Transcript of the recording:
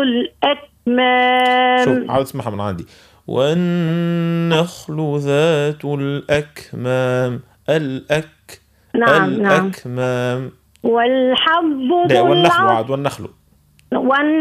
الأكمام. شوف عاوز اسمعها من عندي. والنخل ذات الأكمام. نعم. الأكمام. والحب لا، ذو والنخل العصف. عاد والنخل.